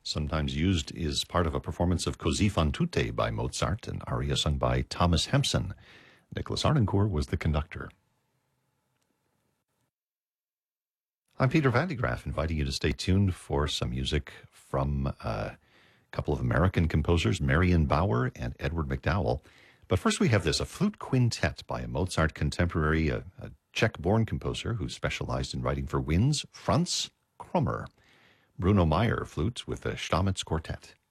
Sometimes used is part of a performance of Così fan tutte by Mozart, an aria sung by Thomas Hempson. Nicholas Arnoncourt was the conductor. I'm Peter Van de Graaff, inviting you to stay tuned for some music from a couple of American composers, Marion Bauer and Edward McDowell. But first we have this, a flute quintet by a Mozart contemporary, a Czech-born composer who specialized in writing for winds, Franz Krommer. Bruno Meyer, flute with the Stamitz Quartet.